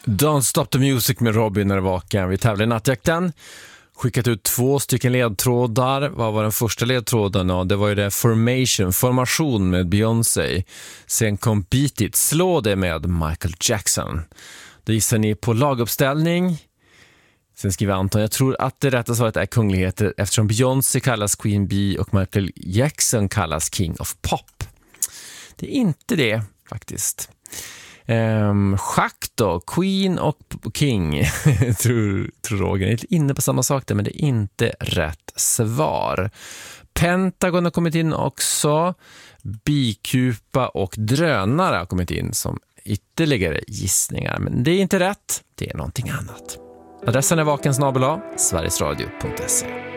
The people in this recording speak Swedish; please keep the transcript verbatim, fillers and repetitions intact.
Don't Stop the Music med Robin när det vaken. Vi tävlar i nattjakten. Skickat ut två stycken ledtrådar. Vad var den första ledtråden? Ja, det var ju det Formation, formation med Beyoncé. Sen kom Beat It, slå det med Michael Jackson. Då gissar ni på laguppställning. Sen skriver Anton, jag tror att det rätta svaret är kungligheter eftersom Beyoncé kallas Queen Bee och Michael Jackson kallas King of Pop. Det är inte det faktiskt. Um, schack då, Queen och King tror, tror Roger är inne på samma sak där, men det är inte rätt svar. Pentagon har kommit in också. Bikupa och drönare har kommit in som ytterligare gissningar, men det är inte rätt, det är någonting annat. Adressen är vakensnabel-a sverigesradio punkt se.